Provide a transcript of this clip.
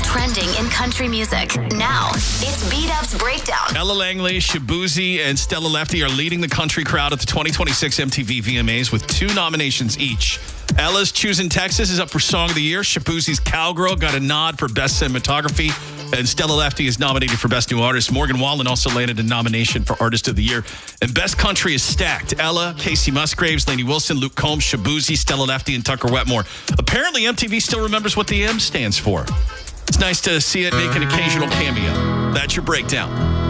trending in country music. Now, it's Beat-Up's Breakdown. Ella Langley, Shaboozey, and Stella Lefty are leading the country crowd at the 2026 MTV VMAs with 2 nominations each. Ella's Choosing Texas is up for Song of the Year. Shaboozey's Cowgirl got a nod for Best Cinematography. And Stella Lefty is nominated for Best New Artist. Morgan Wallen also landed a nomination for Artist of the Year. And Best Country is stacked. Ella, Casey Musgraves, Lainey Wilson, Luke Combs, Shaboozey, Stella Lefty, and Tucker Wetmore. Apparently, MTV still remembers what the M stands for. It's nice to see it make an occasional cameo. That's your breakdown.